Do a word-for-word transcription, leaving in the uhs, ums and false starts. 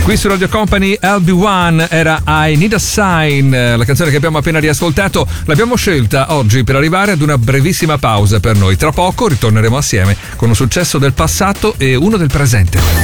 Qui su Radio Company L B one era I Need a Sign, la canzone che abbiamo appena riascoltato. L'abbiamo scelta oggi per arrivare ad una brevissima pausa per noi. Tra poco ritorneremo assieme con un successo del passato e uno del presente.